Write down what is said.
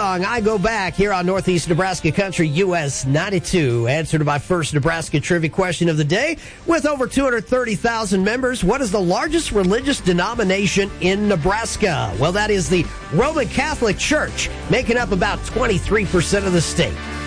song, I Go Back, here on Northeast Nebraska Country US 92. Answer to my first Nebraska trivia question of the day. With over 230,000 members, what is the largest religious denomination in Nebraska? Well, that is the Roman Catholic Church, making up about 23% of the state.